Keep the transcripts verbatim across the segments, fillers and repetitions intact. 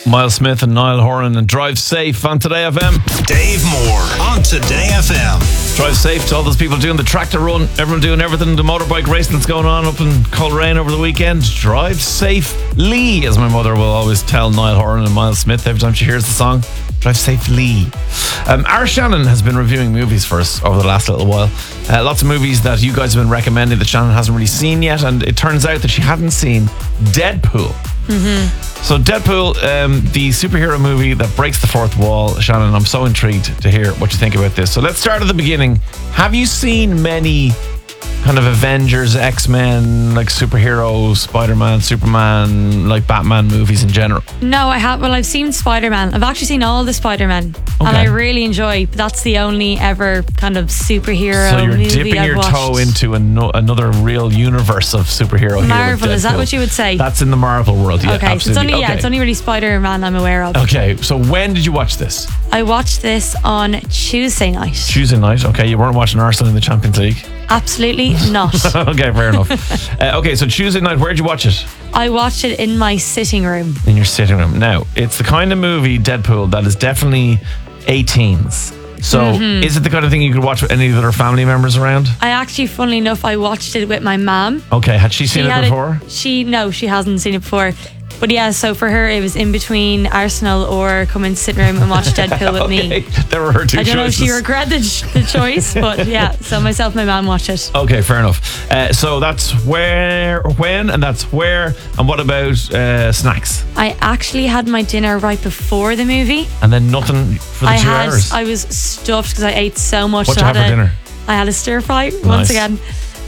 Miles Smith and Niall Horan and Drive Safe on Today F M. Dave Moore on Today F M. Drive safe to all those people doing the tractor run, everyone doing everything, the motorbike racing that's going on up in Coleraine over the weekend. Drive safely, as my mother will always tell Niall Horan and Miles Smith every time she hears the song. Drive safely. Um, Our Shannon has been reviewing movies for us over the last little while. Uh, lots of movies that you guys have been recommending that Shannon hasn't really seen yet, and it turns out that she hadn't seen Deadpool. Mm-hmm. So Deadpool, um, the superhero movie that breaks the fourth wall. Shannon, I'm so intrigued to hear what you think about this. So let's start at the beginning. Have you seen many kind of Avengers, X-Men, like superheroes, Spider-Man, Superman, like Batman movies in general? No, I have. Well, I've seen Spider-Man. I've actually seen all the Spider-Man, Okay. and I really enjoy. But that's the only ever kind of superhero So you're movie dipping I've your watched. toe into ano- another real universe of superhero. here Marvel, with is that Deadpool. what you would say? That's in the Marvel world, yeah, okay, so it's absolutely. only yeah, Okay. it's only really Spider-Man I'm aware of. Okay, so when did you watch this? I watched this on Tuesday night. Tuesday night. Okay, you weren't watching Arsenal in the Champions League. Absolutely not. Okay, fair enough. uh, okay, so Tuesday night, where'd you watch it? I watched it in my sitting room. In your sitting room. Now, it's the kind of movie, Deadpool, that is definitely eighteens. So, Mm-hmm. is it the kind of thing you could watch with any other family members around? I actually, funnily enough, I watched it with my mum. Okay, had she seen it had before? she no, she hasn't seen it before. But yeah, so for her, it was in between Arsenal or come in sit room and watch Deadpool with Okay, me. there were her two I don't know if choices. she regretted the choice, but yeah. So myself and my mum watched it. Okay, fair enough. Uh, so that's where, when, and that's where, and what about uh, snacks? I actually had my dinner right before the movie. And then nothing for the I two had, hours? I was stuffed because I ate so much. What'd so you I have had for a- dinner? I had a stir fry Nice. once again.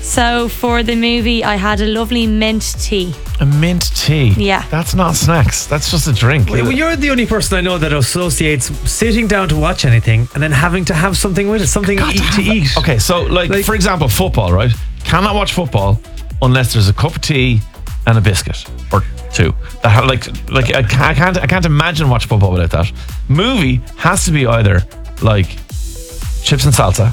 So for the movie, I had a lovely mint tea. A mint tea? Yeah. That's not snacks. That's just a drink. Well, you're the only person I know that associates sitting down to watch anything and then having to have something with it, something eat, to eat. Okay, so like, Like- for example, football, right? Cannot watch football unless there's a cup of tea and a biscuit or two. That ha- like like I ca- I can't I can't imagine watch football without that. Movie has to be either like chips and salsa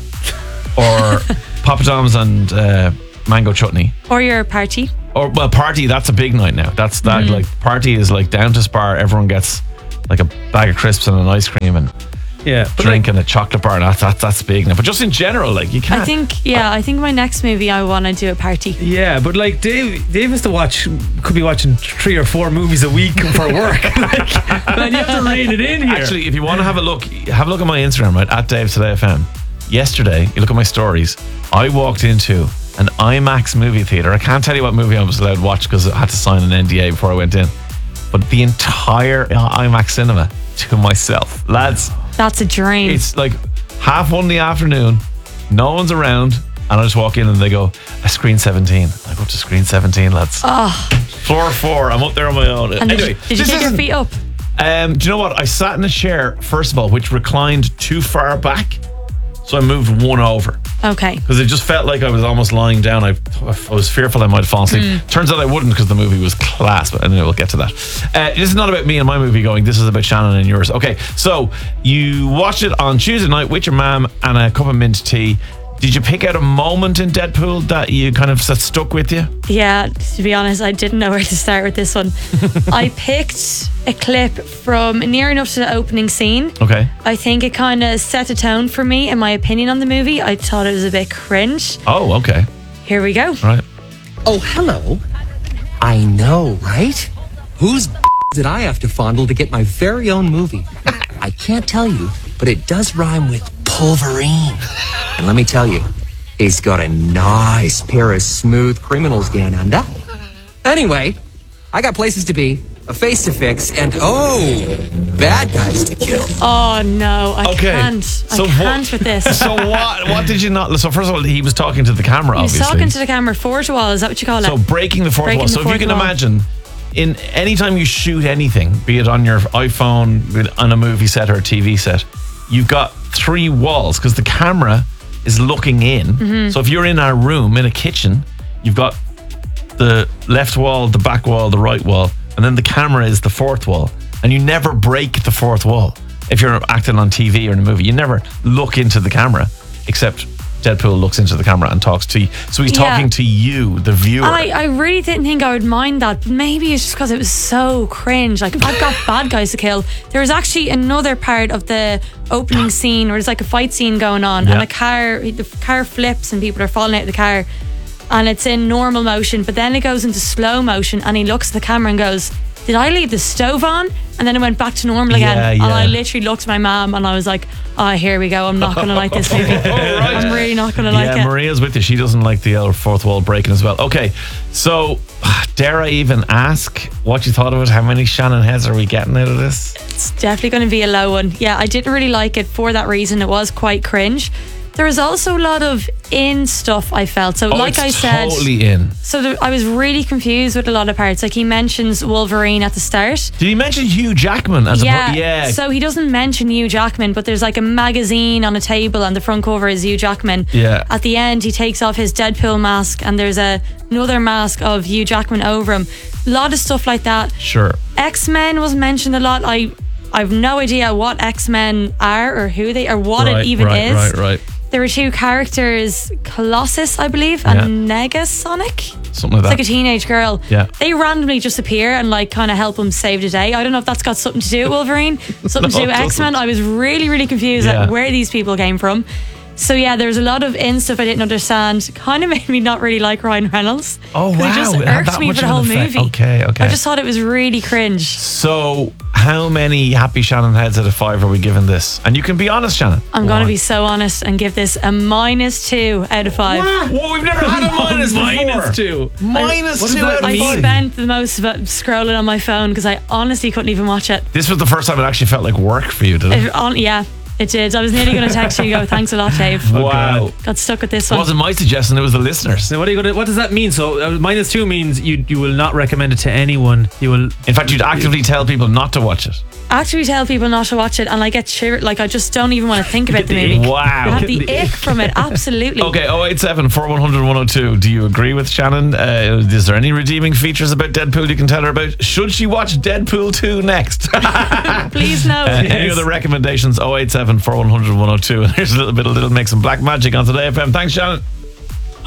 or Papa John's and uh, mango chutney. Or your party. Or well, party. That's a big night now. That's that like party is like down to spar. Everyone gets like a bag of crisps and an ice cream and Yeah, but drink like, and a chocolate bar. That's that's that's big now. But just in general, like you can't. I think, yeah, I think my next movie I want to do a party. yeah, but like Dave, Dave has to watch, could be watching three or four movies a week for work. Like, man, you have to rein it in here. Actually, if you want to have a look, have a look at my Instagram, right? At Dave Today F M. Yesterday, you look at my stories. I walked into an IMAX movie theater. I can't tell you what movie I was allowed to watch because I had to sign an N D A before I went in. But the entire IMAX cinema to myself, lads. That's a dream. It's like half one in the afternoon. No one's around, and I just walk in and they go, "A screen seventeen." I go up to screen seventeen, lads. oh, Floor four. I'm up there on my own. and anyway, did, you- did you this take your isn't- feet up? Um, do you know what? I sat in a chair, first of all, which reclined too far back. So I moved one over Okay. because it just felt like I was almost lying down. I, I was fearful I might fall asleep. Turns out I wouldn't because the movie was class, but anyway, we'll get to that. Uh, this is not about me and my movie going. This is about Shannon and yours. Okay, so you watched it on Tuesday night with your mum and a cup of mint tea. Did you pick out a moment in Deadpool that you kind of that stuck with you? Yeah, to be honest, I didn't know where to start with this one. I picked a clip from near enough to the opening scene. Okay. I think it kind of set a tone for me, in my opinion, on the movie. I thought it was a bit cringe. Oh, okay. Here we go. All right. Oh, hello. I know, right? Whose did I have to fondle to get my very own movie? I can't tell you, but it does rhyme with Pulverine. And let me tell you, he's got a nice pair of smooth criminals down under. Anyway, I got places to be, a face to fix, and oh, bad guys to kill. Oh no, I Okay. can't. So I what- can't with this. So what? What did you not? So first of all, he was talking to the camera. He was obviously. talking to the camera, fourth wall, is that what you call it? So breaking the fourth Breaking wall. the So if you fourth can wall. imagine, in anytime you shoot anything, be it on your iPhone, be it on a movie set or a T V set, you've got three walls because the camera is looking in. Mm-hmm. So if you're in our room in a kitchen, you've got the left wall, the back wall, the right wall, and then the camera is the fourth wall. And you never break the fourth wall. If you're acting on T V or in a movie, you never look into the camera except Deadpool looks into the camera and talks to you. So he's Yeah. talking to you, the viewer. And I, I really didn't think I would mind that, but maybe it's just because it was so cringe. Like, I've got bad guys to kill. There was actually another part of the opening scene where there's like a fight scene going on, Yeah. and a car, the car flips and people are falling out of the car, and it's in normal motion, but then it goes into slow motion, and he looks at the camera and goes, "Did I leave the stove on?" And then it went back to normal again. Yeah, And yeah. I literally looked at my mom and I was like, "Oh, here we go. I'm not going to like this movie. right. I'm really not going to like yeah, it." Maria's with you. She doesn't like the old fourth wall breaking as well. Okay, so dare I even ask what you thought of it? How many Shannon heads are we getting out of this? It's definitely going to be a low one. Yeah, I didn't really like it for that reason. It was quite cringe. There was also a lot of in stuff I felt. So, Oh, like it's I said, totally in. so there, I was really confused with a lot of parts. Like, he mentions Wolverine at the start. Did he mention Hugh Jackman as Yeah. a yeah? So he doesn't mention Hugh Jackman, but there's like a magazine on a table, and the front cover is Hugh Jackman. Yeah. At the end, he takes off his Deadpool mask, and there's a another mask of Hugh Jackman over him. A lot of stuff like that. Sure. X-Men was mentioned a lot. I I've no idea what X-Men are or who they or what Right, it even right, is. right, right. There were two characters, Colossus, I believe, Yeah. and Negasonic. Something like It's that. like a teenage girl. Yeah. They randomly just appear and like kind of help him save the day. I don't know if that's got something to do with Wolverine, something to No, do with it X-Men. doesn't. I was really, really confused Yeah. at where these people came from. So yeah, there's a lot of in stuff I didn't understand. Kind of made me not really like Ryan Reynolds. Oh, 'Cause wow. It just It had irked that me much for the of whole an effect. movie. Okay, okay. I just thought it was really cringe. So, how many happy Shannon heads out of five are we giving this? And you can be honest, Shannon. I'm Go going to on. be so honest and give this a minus two out of five. Whoa, we've never had a minus before. Minus two. Minus What does two that out of I mean? five. spent the most of it scrolling on my phone because I honestly couldn't even watch it. This was the first time it actually felt like work for you, did it? It on, yeah, it did. I was nearly going to text you and go, "Thanks a lot, Dave." Wow. Got stuck with this It one. wasn't my suggestion, it was the listeners. So what are you gonna? What does that mean? So uh, minus two means you you will not recommend it to anyone. You will. In fact, you'd actively tell people not to watch it. Actually, tell people not to watch it, and I get shivered. Like, I just don't even want to think about the the movie. Wow. I have the ick from it. Absolutely. Okay, oh eight seven, four one hundred, one oh two. Do you agree with Shannon? Uh, is there any redeeming features about Deadpool you can tell her about? Should she watch Deadpool two next? Please no. Uh, any other recommendations? oh eight seven, four one hundred, one oh two. And here's a little bit of Little Mix and Black Magic on Today F M. Thanks, Shannon.